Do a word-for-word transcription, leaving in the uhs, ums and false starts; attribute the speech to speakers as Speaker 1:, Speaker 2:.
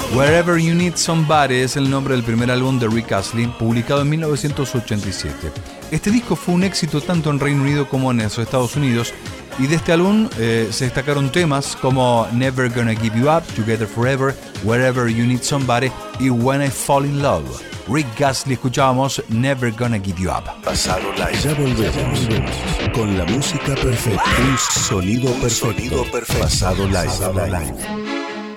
Speaker 1: Wherever You Need Somebody es el nombre del primer álbum de Rick Astley, publicado en mil novecientos ochenta y siete. Este disco fue un éxito tanto en Reino Unido como en los Estados Unidos, y de este álbum eh, se destacaron temas como Never Gonna Give You Up, Together Forever, Wherever You Need Somebody y When I Fall in Love. Rick Astley, escuchábamos Never Gonna Give You Up.
Speaker 2: Pasado Live. Ya volvemos con la música perfecta. Un sonido perfecto. Sonido perfecto. Pasado Live. Pasado live.